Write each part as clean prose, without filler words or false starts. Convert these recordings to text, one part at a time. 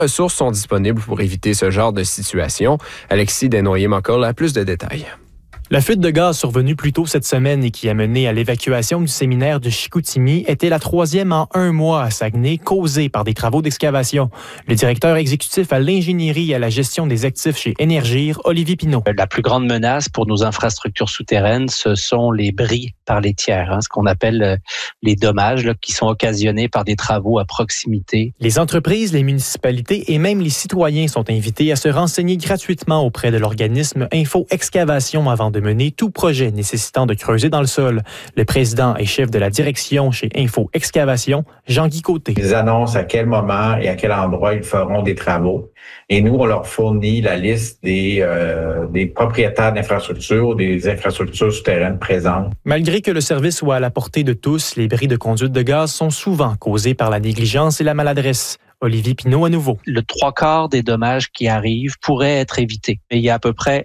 Ressources sont disponibles pour éviter ce genre de situation. Alexis Desnoyers-Mockle a plus de détails. La fuite de gaz survenue plus tôt cette semaine et qui a mené à l'évacuation du séminaire de Chicoutimi était la troisième en un mois à Saguenay, causée par des travaux d'excavation. Le directeur exécutif à l'ingénierie et à la gestion des actifs chez Énergir, Olivier Pinault. La plus grande menace pour nos infrastructures souterraines, ce sont les bris par les tiers, ce qu'on appelle les dommages qui sont occasionnés par des travaux à proximité. Les entreprises, les municipalités et même les citoyens sont invités à se renseigner gratuitement auprès de l'organisme Info Excavation avant de mener tout projet nécessitant de creuser dans le sol. Le président et chef de la direction chez Info Excavation, Jean-Guy Côté. Ils annoncent à quel moment et à quel endroit ils feront des travaux. Et nous, on leur fournit la liste des propriétaires d'infrastructures, des infrastructures souterraines présentes. Malgré que le service soit à la portée de tous, les bris de conduite de gaz sont souvent causés par la négligence et la maladresse. Olivier Pinault à nouveau. Le 3/4 des dommages qui arrivent pourraient être évités. Et il y a à peu près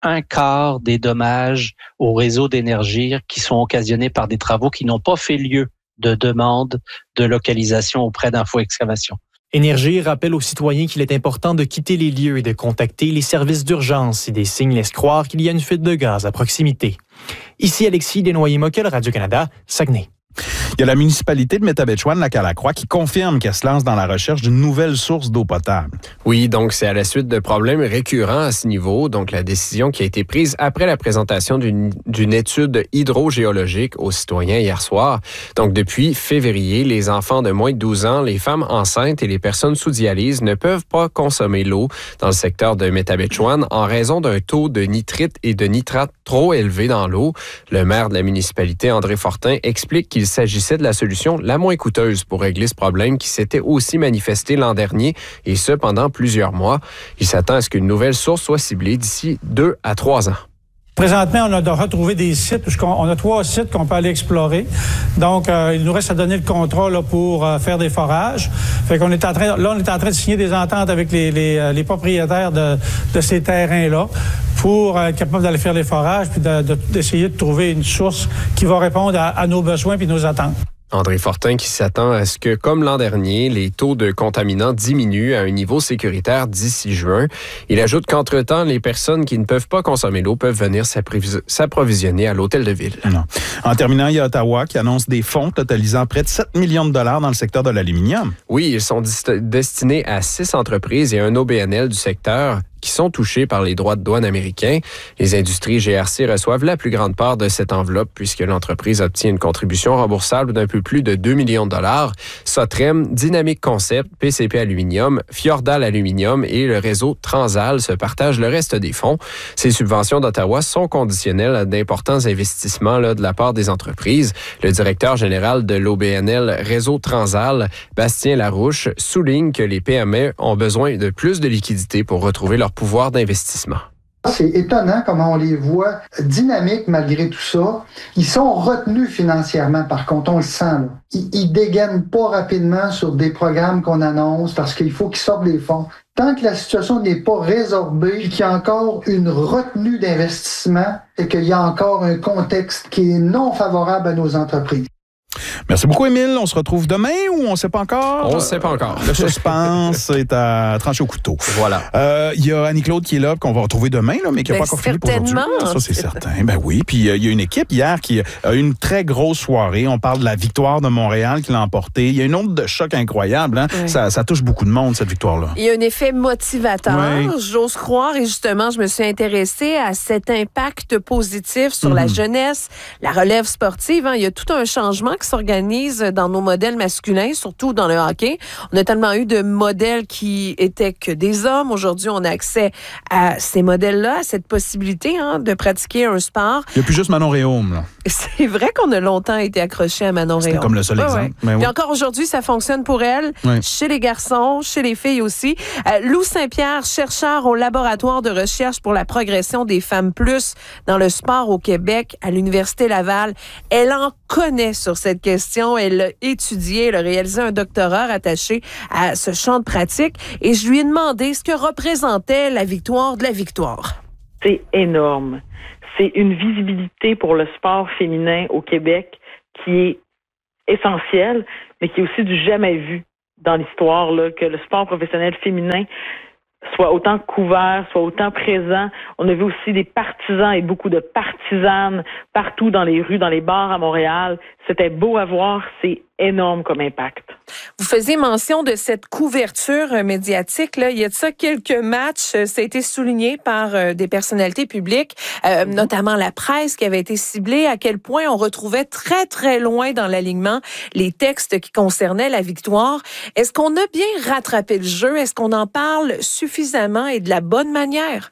1/4 des dommages au réseau d'énergie qui sont occasionnés par des travaux qui n'ont pas fait lieu de demande de localisation auprès d'Info Excavation. Énergir rappelle aux citoyens qu'il est important de quitter les lieux et de contacter les services d'urgence si des signes laissent croire qu'il y a une fuite de gaz à proximité. Ici Alexis Desnoyers-Mockle, Radio-Canada, Saguenay. Il y a la municipalité de Métabetchouan-Lac-à-la-Croix qui confirme qu'elle se lance dans la recherche d'une nouvelle source d'eau potable. Oui, donc c'est à la suite de problèmes récurrents à ce niveau. Donc la décision qui a été prise après la présentation d'une étude hydrogéologique aux citoyens hier soir. Donc depuis février, les enfants de moins de 12 ans, les femmes enceintes et les personnes sous dialyse ne peuvent pas consommer l'eau dans le secteur de Métabetchouan en raison d'un taux de nitrite et de nitrate trop élevé dans l'eau. Le maire de la municipalité, André Fortin, explique qu'il s'agissait de la solution la moins coûteuse pour régler ce problème qui s'était aussi manifesté l'an dernier, et ce pendant plusieurs mois. Il s'attend à ce qu'une nouvelle source soit ciblée d'ici 2 à 3 ans. Présentement, on a retrouvé des sites, on a 3 sites qu'on peut aller explorer. Donc, il nous reste à donner le contrat là, pour faire des forages. Fait qu'on est en train de signer des ententes avec les propriétaires de ces terrains-là pour être capable d'aller faire les forages puis d'essayer de trouver une source qui va répondre à nos besoins puis nos attentes. André Fortin qui s'attend à ce que, comme l'an dernier, les taux de contaminants diminuent à un niveau sécuritaire d'ici juin. Il ajoute qu'entre-temps, les personnes qui ne peuvent pas consommer l'eau peuvent venir s'approvisionner à l'hôtel de ville. Non. En terminant, il y a Ottawa qui annonce des fonds totalisant près de 7 millions de dollars dans le secteur de l'aluminium. Oui, ils sont destinés à 6 entreprises et un OBNL du secteur qui sont touchés par les droits de douane américains. Les industries GRC reçoivent la plus grande part de cette enveloppe puisque l'entreprise obtient une contribution remboursable d'un peu plus de 2 millions de dollars. Sotrem, Dynamic Concept, PCP Aluminium, Fjordal Aluminium et le réseau Transal se partagent le reste des fonds. Ces subventions d'Ottawa sont conditionnelles à d'importants investissements de la part des entreprises. Le directeur général de l'OBNL Réseau Transal, Bastien Larouche, souligne que les PME ont besoin de plus de liquidités pour retrouver leur pouvoir d'investissement. C'est étonnant comment on les voit dynamiques malgré tout ça. Ils sont retenus financièrement, par contre, on le sent. Là. Ils dégainent pas rapidement sur des programmes qu'on annonce parce qu'il faut qu'ils sortent des fonds. Tant que la situation n'est pas résorbée, qu'il y a encore une retenue d'investissement et qu'il y a encore un contexte qui est non favorable à nos entreprises. Merci beaucoup, Émile. On se retrouve demain ou on ne sait pas encore? On ne sait pas encore. Le suspense est à trancher au couteau. Voilà. Il y a Annie-Claude qui est là, qu'on va retrouver demain, là, mais qui n'a pas encore fini pour aujourd'hui. Ça, c'est certain. Ben oui. Puis il y a une équipe hier qui a eu une très grosse soirée. On parle de la victoire de Montréal qui l'a emportée. Il y a une onde de choc incroyable. Hein? Oui. Ça touche beaucoup de monde, cette victoire-là. Il y a un effet motivateur, j'ose croire. Et justement, je me suis intéressée à cet impact positif sur la jeunesse, la relève sportive. Il y a tout un changement qui s'organise dans nos modèles masculins, surtout dans le hockey. On a tellement eu de modèles qui étaient que des hommes. Aujourd'hui, on a accès à ces modèles-là, à cette possibilité de pratiquer un sport. Il n'y a plus juste Manon Réaume, là. C'est vrai qu'on a longtemps été accroché à Manon Réaume. C'était comme le seul exemple. Ouais. Puis encore aujourd'hui, ça fonctionne pour elle, chez les garçons, chez les filles aussi. Lou Saint-Pierre, chercheur au laboratoire de recherche pour la progression des femmes plus dans le sport au Québec à l'Université Laval, elle en connaît sur cette question. Elle l'a étudié, elle a réalisé un doctorat rattaché à ce champ de pratique et je lui ai demandé ce que représentait la victoire de la victoire. C'est énorme. C'est une visibilité pour le sport féminin au Québec qui est essentielle, mais qui est aussi du jamais vu dans l'histoire, là, que le sport professionnel féminin soit autant couvert, soit autant présent. On a vu aussi des partisans et beaucoup de partisanes partout dans les rues, dans les bars à Montréal. C'était beau à voir, c'est énorme comme impact. Vous faisiez mention de cette couverture médiatique. Là. Il y a de ça quelques matchs. Ça a été souligné par des personnalités publiques, notamment la presse qui avait été ciblée, à quel point on retrouvait très, très loin dans l'alignement les textes qui concernaient la victoire. Est-ce qu'on a bien rattrapé le jeu? Est-ce qu'on en parle suffisamment et de la bonne manière?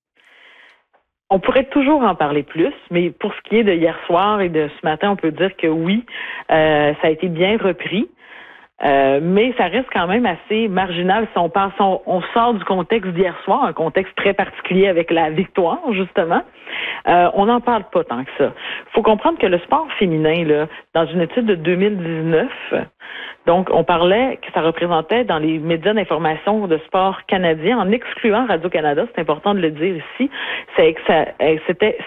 On pourrait toujours en parler plus, mais pour ce qui est de hier soir et de ce matin, on peut dire que oui, ça a été bien repris. Mais ça reste quand même assez marginal si on sort du contexte d'hier soir, un contexte très particulier avec la victoire, justement. On n'en parle pas tant que ça. Il faut comprendre que le sport féminin, là, dans une étude de 2019, donc on parlait que ça représentait dans les médias d'information de sport canadiens, en excluant Radio-Canada, c'est important de le dire ici, c'était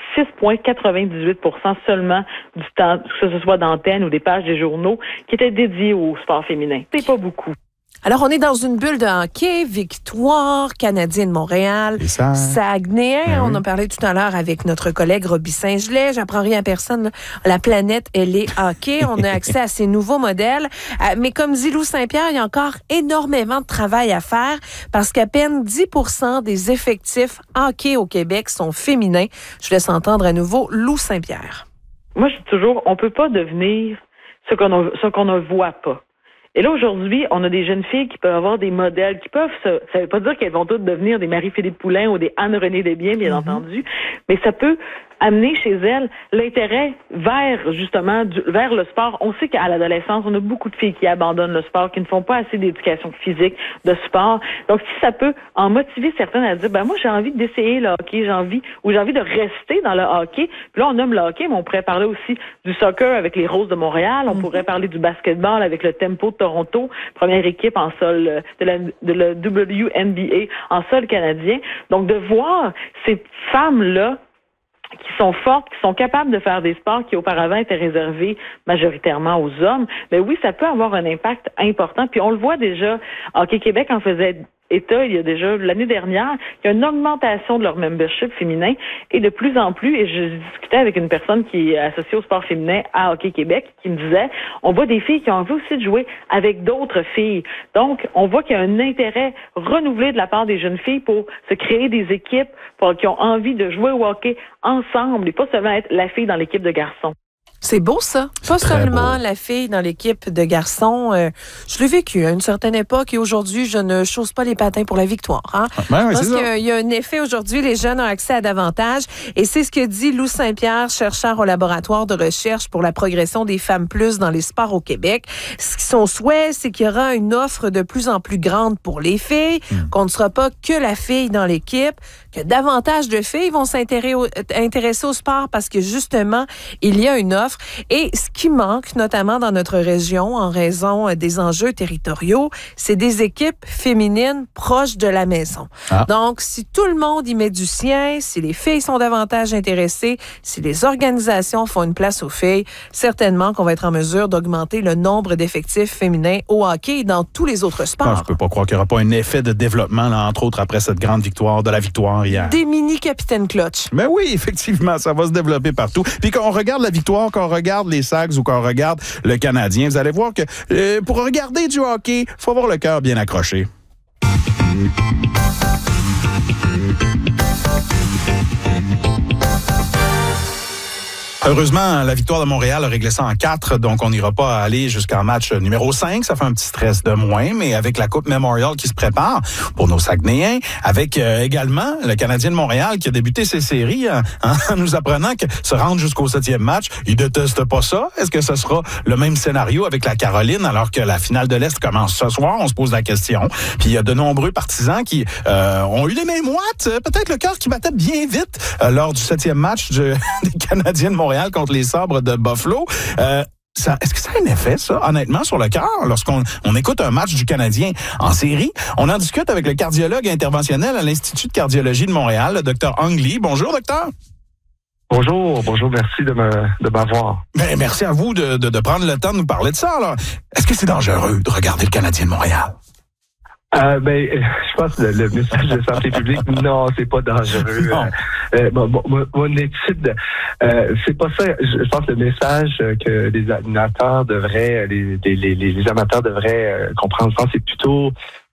6,98% seulement du temps, que ce soit d'antenne ou des pages des journaux, qui étaient dédiés au sport féminin. C'est pas beaucoup. Alors, on est dans une bulle de hockey, victoire, Canadien de Montréal, Saguenay. On en parlait tout à l'heure avec notre collègue Roby Saint-Gelais. J'apprends rien à personne. Là. La planète, elle est hockey. On a accès à ces nouveaux modèles. Mais comme dit Lou Saint-Pierre, il y a encore énormément de travail à faire parce qu'à peine 10% des effectifs hockey au Québec sont féminins. Je laisse entendre à nouveau Lou Saint-Pierre. Moi, je dis toujours, on peut pas devenir ce qu'on ne voit pas. Et là, aujourd'hui, on a des jeunes filles qui peuvent avoir des modèles, ça veut pas dire qu'elles vont toutes devenir des Marie-Philippe Poulin ou des Anne-Renée Desbiens, bien entendu, mais ça peut amener chez elles l'intérêt vers le sport. On sait qu'à l'adolescence, on a beaucoup de filles qui abandonnent le sport, qui ne font pas assez d'éducation physique, de sport. Donc, si ça peut en motiver certaines à dire, moi, j'ai envie d'essayer le hockey, j'ai envie de rester dans le hockey. Puis là, on nomme le hockey, mais on pourrait parler aussi du soccer avec les Roses de Montréal. On pourrait parler du basketball avec le Tempo de Toronto, première équipe en sol de la WNBA en sol canadien. Donc, de voir ces femmes-là qui sont fortes, qui sont capables de faire des sports qui auparavant étaient réservés majoritairement aux hommes, mais oui, ça peut avoir un impact important. Puis on le voit déjà, Hockey Québec en faisait état il y a déjà l'année dernière, il y a une augmentation de leur membership féminin et de plus en plus, et je discutais avec une personne qui est associée au sport féminin à Hockey Québec qui me disait, on voit des filles qui ont envie aussi de jouer avec d'autres filles. Donc, on voit qu'il y a un intérêt renouvelé de la part des jeunes filles pour se créer des équipes qui ont envie de jouer au hockey ensemble et pas seulement être la fille dans l'équipe de garçons. C'est beau, ça. Pas seulement la fille dans l'équipe de garçons. Je l'ai vécu à une certaine époque et aujourd'hui, je ne chausse pas les patins pour la victoire. Hein? Oui, parce qu'il y a un effet aujourd'hui, les jeunes ont accès à davantage. Et c'est ce que dit Lou Saint-Pierre, chercheur au laboratoire de recherche pour la progression des femmes plus dans les sports au Québec. Son souhait, c'est qu'il y aura une offre de plus en plus grande pour les filles, qu'on ne sera pas que la fille dans l'équipe, que davantage de filles vont s'intéresser au sport parce que justement, il y a une offre. Et ce qui manque, notamment dans notre région, en raison des enjeux territoriaux, c'est des équipes féminines proches de la maison. Donc, si tout le monde y met du sien, si les filles sont davantage intéressées, si les organisations font une place aux filles, certainement qu'on va être en mesure d'augmenter le nombre d'effectifs féminins au hockey et dans tous les autres sports. Je peux pas croire qu'il n'y aura pas un effet de développement, là, entre autres, après cette grande victoire, de la victoire hier. Des mini-capitaines clutch. Mais oui, effectivement, ça va se développer partout. Puis quand on regarde la victoire, quand on regarde les Sags ou quand on regarde le Canadien, vous allez voir que pour regarder du hockey, il faut avoir le cœur bien accroché. Heureusement, la victoire de Montréal a réglé ça en 4, donc on n'ira pas aller jusqu'en match numéro 5. Ça fait un petit stress de moins, mais avec la Coupe Memorial qui se prépare pour nos Saguenayens, avec également le Canadien de Montréal qui a débuté ses séries en nous apprenant que se rendre jusqu'au 7e match, il déteste pas ça. Est-ce que ce sera le même scénario avec la Caroline alors que la finale de l'Est commence ce soir? On se pose la question. Puis il y a de nombreux partisans qui ont eu les mêmes watts, peut-être le cœur qui battait bien vite lors du 7e match des Canadiens de Montréal contre les Sabres de Buffalo. Est-ce que ça a un effet, ça, honnêtement, sur le cœur, lorsqu'on écoute un match du Canadien en série? On en discute avec le cardiologue interventionnel à l'Institut de cardiologie de Montréal, le Dr. Hung Lee. Bonjour, docteur. Bonjour, merci de m'avoir. Ben, merci à vous de prendre le temps de nous parler de ça. Alors, est-ce que c'est dangereux de regarder le Canadien de Montréal? Je pense que le message de santé publique, non, c'est pas dangereux. Mon étude, c'est pas ça. Je pense que le message que les animateurs devraient, les amateurs devraient comprendre, je pense, c'est plutôt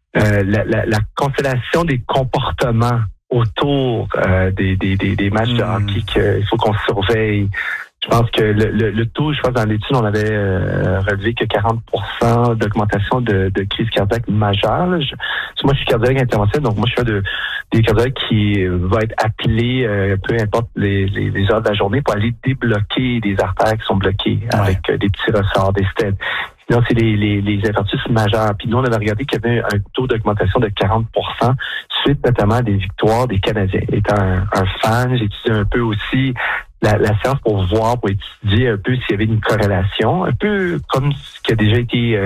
la constellation des comportements autour des matchs de hockey qu'il faut qu'on surveille. Je pense que le taux, dans l'étude, on avait relevé que 40% d'augmentation de crise cardiaque majeure. Moi, je suis cardiologue interventionnel, donc moi, je suis des cardiologues qui va être appelé, peu importe les heures de la journée, pour aller débloquer des artères qui sont bloquées avec des petits ressorts, des stents. Sinon, c'est les infarctus majeurs. Puis nous, on avait regardé qu'il y avait un taux d'augmentation de 40% suite notamment à des victoires des Canadiens. Étant un fan, j'ai étudié un peu aussi la science pour étudier un peu s'il y avait une corrélation, un peu comme ce qui a déjà été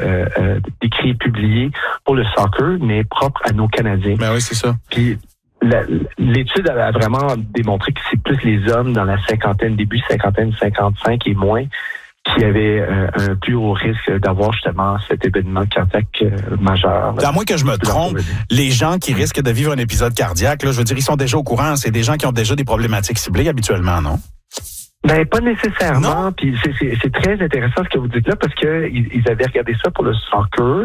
décrit et publié pour le soccer, mais propre à nos Canadiens. Ben oui, c'est ça. Puis l'étude a vraiment démontré que c'est plus les hommes dans la cinquantaine, début cinquantaine, 55 et moins, qui avaient un plus haut risque d'avoir justement cet événement cardiaque majeur. À moins que je me trompe, les gens qui risquent de vivre un épisode cardiaque, là, je veux dire, ils sont déjà au courant. C'est des gens qui ont déjà des problématiques ciblées habituellement, non? Ben pas nécessairement. Puis c'est très intéressant ce que vous dites là parce que ils avaient regardé ça pour le soccer,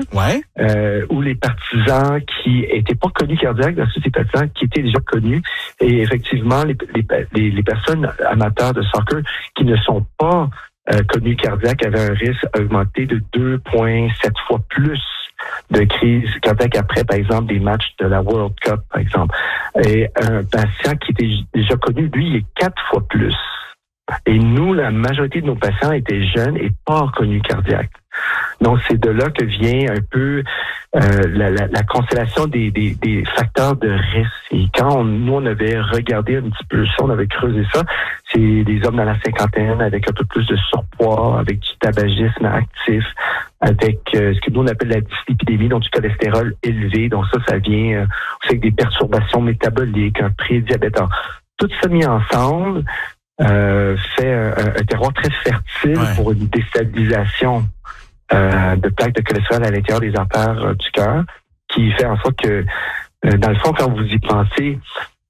où les partisans qui étaient pas connus cardiaques versus les partisans qui étaient déjà connus. Et effectivement, les personnes amateurs de soccer qui ne sont pas connus cardiaques avaient un risque augmenté de 2,7 fois plus de crise cardiaque après, par exemple, des matchs de la World Cup, par exemple. Et un patient qui était déjà connu, lui, il est 4 fois plus. Et nous, la majorité de nos patients étaient jeunes et pas connus cardiaques. Donc, c'est de là que vient un peu la constellation des facteurs de risque. Et quand nous, on avait regardé un petit peu ça, on avait creusé ça, c'est des hommes dans la cinquantaine avec un peu plus de surpoids, avec du tabagisme actif, avec ce que nous, on appelle la dyslipidémie, donc du cholestérol élevé. Donc ça vient aussi avec des perturbations métaboliques, un prédiabète. Alors, tout ça mis ensemble fait un terroir très fertile pour une déstabilisation de plaques de cholestérol à l'intérieur des artères du cœur, qui fait en sorte que, dans le fond, quand vous y pensez,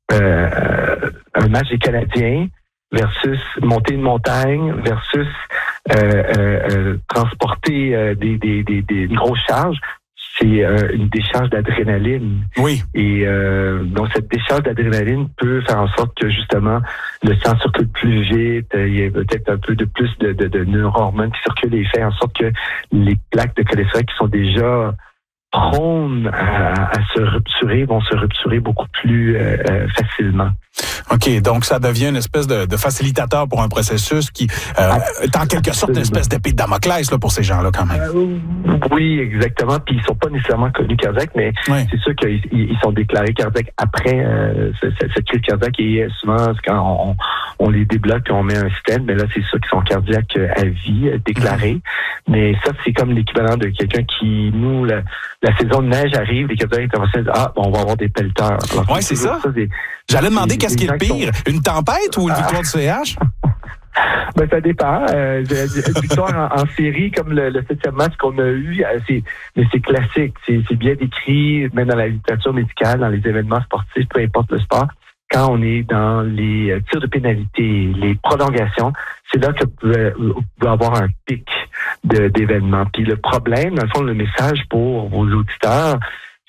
un match des Canadiens versus monter une montagne versus transporter une grosse charge, c'est une décharge d'adrénaline. Oui. Et donc, cette décharge d'adrénaline peut faire en sorte que, justement, le sang circule plus vite, il y a peut-être un peu de plus de neurohormones qui circulent et fait en sorte que les plaques de cholestérol qui sont déjà prônes à se rupturer vont se rupturer beaucoup plus facilement. OK, donc ça devient une espèce de facilitateur pour un processus qui est en quelque sorte une espèce d'épée de Damoclès là, pour ces gens-là quand même. Oui, exactement. Puis ils sont pas nécessairement connus cardiaques, mais c'est sûr qu'ils sont déclarés cardiaques après cette crise cardiaque. Et souvent, quand on les débloque et on met un stent, mais là, c'est sûr qu'ils sont cardiaques à vie, déclarés. Mais ça, c'est comme l'équivalent de quelqu'un qui, nous, la saison de neige arrive, les cardiaques interventionnels disent, on va avoir des pelleteurs. Oui, c'est ça. J'allais demander qu'est-ce qui est le pire, une tempête ou une victoire du CH? Ben, ça dépend. Une victoire en série, comme le 7e match qu'on a eu, mais c'est classique. C'est bien décrit, même dans la littérature médicale, dans les événements sportifs, peu importe le sport. Quand on est dans les tirs de pénalité, les prolongations, c'est là que vous pouvez avoir un pic d'événements. Puis le problème, dans le fond, le message pour vos auditeurs,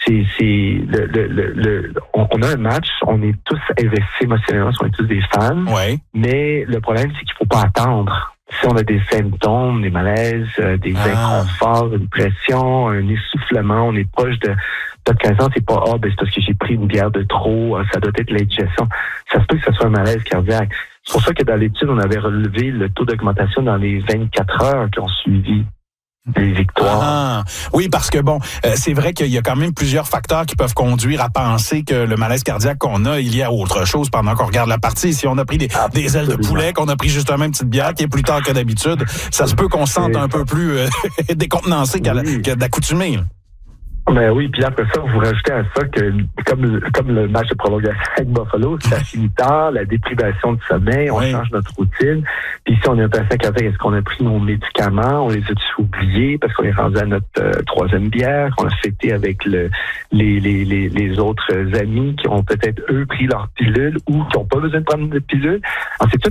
on a un match, on est tous investis émotionnellement, on est tous des fans, mais le problème, c'est qu'il faut pas attendre. Si on a des symptômes, des malaises, des inconforts, une pression, un essoufflement, on est proche de notre connaissance, c'est pas c'est parce que j'ai pris une bière de trop, ça doit être l'indigestion. Ça se peut que ce soit un malaise cardiaque. C'est pour ça que dans l'étude, on avait relevé le taux d'augmentation dans les 24 heures qui ont suivi des victoires. Oui, parce que c'est vrai qu'il y a quand même plusieurs facteurs qui peuvent conduire à penser que le malaise cardiaque qu'on a, il y a autre chose pendant qu'on regarde la partie. Si on a pris des ailes de poulet, qu'on a pris justement une petite bière qui est plus tard que d'habitude, ça se peut qu'on se sente un peu plus décontenancé qu'à d'accoutumée. Ben oui, puis après ça, vous rajoutez à ça que, comme le match de prolongation avec Buffalo, ça finit tard, la déprivation de sommeil, on change notre routine. Puis si on est un patient cardiaque, est-ce qu'on a pris nos médicaments? On les a-tu oubliés parce qu'on est rendu à notre troisième bière, qu'on a fêté avec les autres amis qui ont peut-être, eux, pris leur pilule ou qui n'ont pas besoin de prendre de pilule. Alors, c'est tout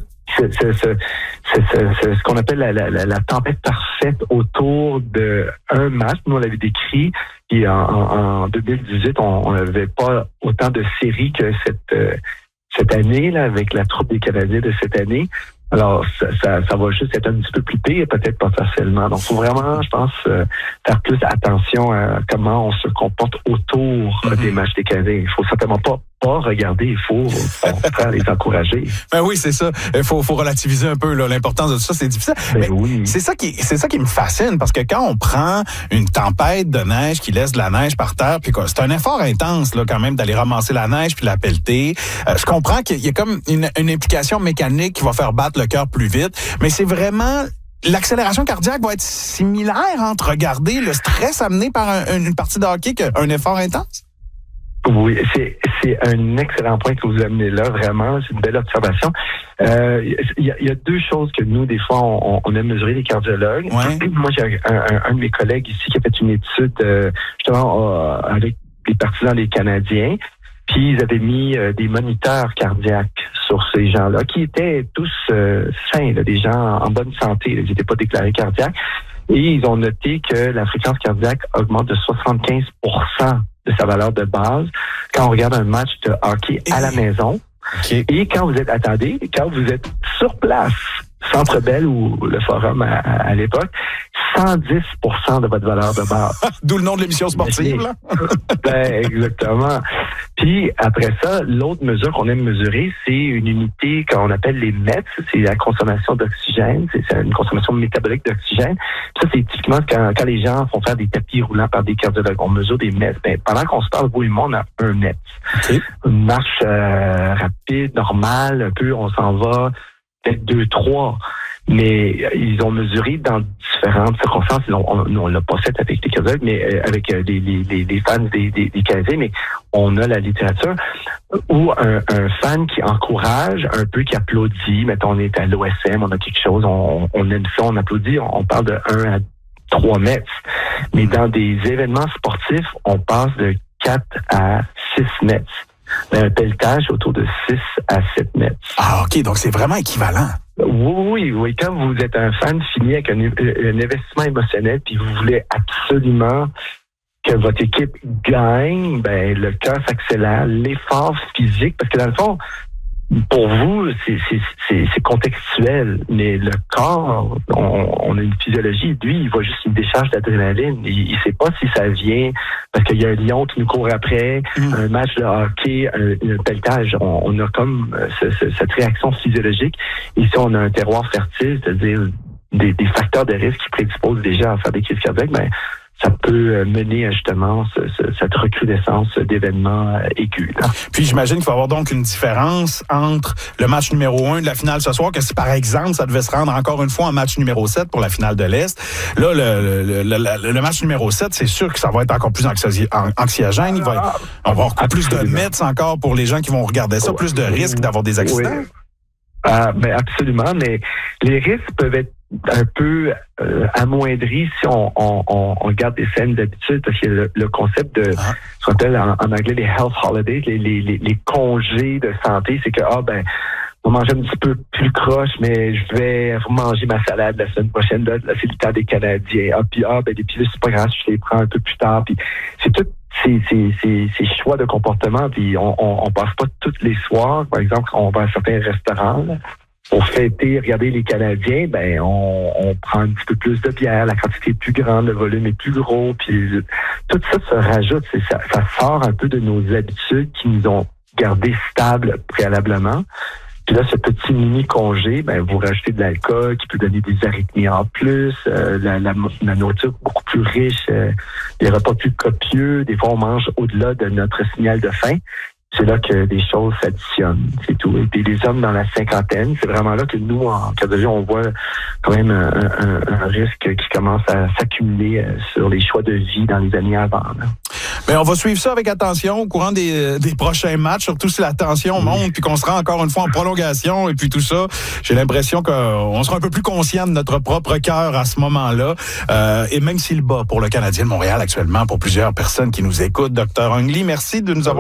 ce qu'on appelle la tempête parfaite autour d'un match. Nous, on l'avait décrit. Et en 2018, on n'avait pas autant de séries que cette année, là, avec la troupe des Canadiens de cette année. Alors, ça va juste être un petit peu plus pire, peut-être pas facilement. Donc, il faut vraiment, je pense, faire plus attention à comment on se comporte autour des matchs des Canadiens. Il faut certainement pas regarder, il faut les encourager. Ben oui, c'est ça. Il faut relativiser un peu là, l'importance de tout ça, c'est difficile. Mais oui. C'est ça qui me fascine, parce que quand on prend une tempête de neige qui laisse de la neige par terre, puis c'est un effort intense là quand même d'aller ramasser la neige puis la pelleter. Je comprends qu'il y a comme une implication mécanique qui va faire battre le cœur plus vite, mais c'est vraiment l'accélération cardiaque va être similaire entre regarder le stress amené par une partie de hockey qu'un effort intense. Oui, c'est un excellent point que vous amenez là, vraiment. C'est une belle observation. Il y a deux choses que nous, des fois, on aime mesurer, les cardiologues. Ouais. Moi, j'ai un de mes collègues ici qui a fait une étude justement avec les partisans des Canadiens. Puis ils avaient mis des moniteurs cardiaques sur ces gens-là, qui étaient tous sains, là, des gens en bonne santé. Là, ils n'étaient pas déclarés cardiaques. Et ils ont noté que la fréquence cardiaque augmente de 75% de sa valeur de base quand on regarde un match de hockey à la maison. Okay. Et quand vous êtes sur place, Centre Bell ou le Forum à l'époque, 110% de votre valeur de base. D'où le nom de l'émission sportive, là? Ben, exactement. Puis, après ça, l'autre mesure qu'on aime mesurer, c'est une unité qu'on appelle les METs. C'est la consommation d'oxygène. C'est une consommation métabolique d'oxygène. Puis ça, c'est typiquement quand les gens font faire des tapis roulants par des cardiologues. On mesure des METs. Ben, pendant qu'on se parle, vous et moi, on a un MET. Okay. Une marche rapide, normale, un peu, on s'en va peut-être 2-3, mais ils ont mesuré dans différentes circonstances. On l'a pas fait avec les cardiologues, mais avec les fans des Canadiens, mais on a la littérature où un fan qui encourage, un peu qui applaudit, mettons on est à l'OSM, on a quelque chose, on aime ça, on applaudit, on parle de 1 à 3 mètres. Mais dans des événements sportifs, on passe de 4 à 6 mètres. Un pelletage autour de 6 à 7 mètres. Ah, OK. Donc, c'est vraiment équivalent. Oui. Quand vous êtes un fan fini avec un investissement émotionnel puis vous voulez absolument que votre équipe gagne, ben le cœur s'accélère, l'effort physique, parce que dans le fond, pour vous, c'est contextuel, mais le corps, on a une physiologie, lui, il voit juste une décharge d'adrénaline. Il sait pas si ça vient parce qu'il y a un lion qui nous court après, un match de hockey, un pelletage. On a comme cette réaction physiologique. Ici, on a un terroir fertile, c'est-à-dire des facteurs de risque qui prédisposent déjà à faire des crises cardiaques, mais ça peut mener à justement cette recrudescence d'événements aigus. Là. Puis j'imagine qu'il va y avoir donc une différence entre le match numéro 1 de la finale ce soir, que si par exemple ça devait se rendre encore une fois en match numéro 7 pour la finale de l'Est, là le match numéro 7, c'est sûr que ça va être encore plus anxiogène. On va avoir plus de mètres encore pour les gens qui vont regarder ça, plus de risques d'avoir des accidents. Oui. Ben absolument, mais les risques peuvent être un peu amoindri si on regarde des scènes d'habitude, parce qu'il y a le concept de ce qu'on appelle en anglais les health holidays, les congés de santé. C'est que on va manger un petit peu plus croche, mais je vais manger ma salade la semaine prochaine. Là, c'est le temps des Canadiens. Des pilules, c'est pas grave, je les prends un peu plus tard. Puis c'est tout ces choix de comportement. Puis on passe pas tous les soirs. Par exemple, on va à certains restaurants. Là, pour fêter, regarder les Canadiens, ben on prend un petit peu plus de bière, la quantité est plus grande, le volume est plus gros, puis tout ça se rajoute, ça sort un peu de nos habitudes qui nous ont gardés stables préalablement. Puis là, ce petit mini-congé, ben vous rajoutez de l'alcool qui peut donner des arythmies en plus, la nourriture beaucoup plus riche, des repas plus copieux, des fois on mange au-delà de notre signal de faim. c'est là que des choses s'additionnent, c'est tout. Et puis les hommes dans la cinquantaine, c'est vraiment là que nous, en cardiologie, on voit quand même un risque qui commence à s'accumuler sur les choix de vie dans les années avant. Mais on va suivre ça avec attention au courant des prochains matchs, surtout si la tension monte puis qu'on sera encore une fois en prolongation et puis tout ça. J'ai l'impression qu'on sera un peu plus conscient de notre propre cœur à ce moment-là. Et même s'il bat pour le Canadien de Montréal actuellement, pour plusieurs personnes qui nous écoutent, Dr. Ang Lee, merci de nous avoir